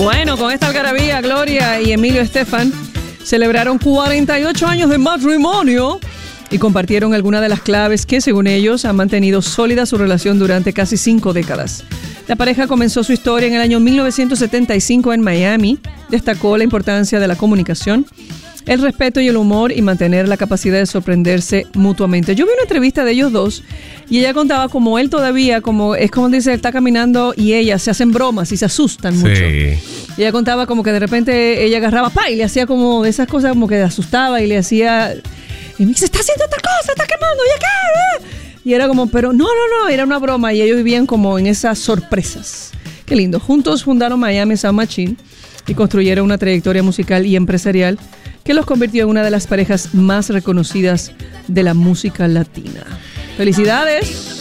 Bueno, con esta algarabía, Gloria y Emilio Estefan celebraron 48 años de matrimonio y compartieron algunas de las claves que, según ellos, han mantenido sólida su relación durante casi 5 décadas. La pareja comenzó su historia en el año 1975 en Miami. Destacó la importancia de la comunicación, el respeto y el humor y mantener la capacidad de sorprenderse mutuamente. Yo vi una entrevista de ellos dos y ella contaba como él todavía, es como dice, él está caminando y ella se hacen bromas y se asustan mucho. Sí. Y ella contaba como que de repente ella agarraba y le hacía como esas cosas como que le asustaba y le hacía... Y me dice, está haciendo otra cosa, está quemando, ¿y qué? Y era como, pero no, era una broma y ellos vivían como en esas sorpresas. Qué lindo. Juntos fundaron Miami Sound Machine y construyeron una trayectoria musical y empresarial que los convirtió en una de las parejas más reconocidas de la música latina. ¡Felicidades!